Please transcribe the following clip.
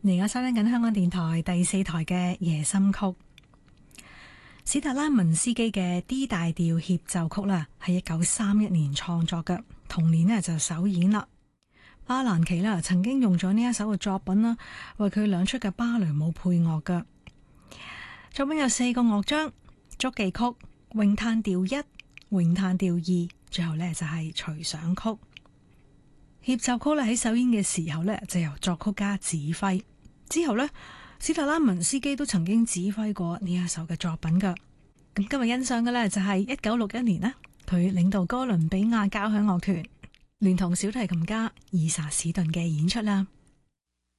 而家收聽緊香港電台第4台嘅夜心曲，史特拉文斯基嘅 D 大調協奏曲啦，係1931年創作嘅，同年呢就首演啦。巴蘭奇啦曾經用咗呢一首嘅作品啦，為佢兩出嘅芭蕾舞配樂嘅。作品有4個樂章：觸記曲、詠嘆調1、詠嘆調2，最後呢就係隨想曲。協奏曲咧喺首演嘅時候呢，就由作曲家指揮。之後呢，史特拉文斯基都曾經指揮過呢一首嘅作品噶。咁今日欣賞嘅呢，就係1961年啦，佢領導哥倫比亞交響樂團聯同小提琴家爾薩史頓嘅演出啦。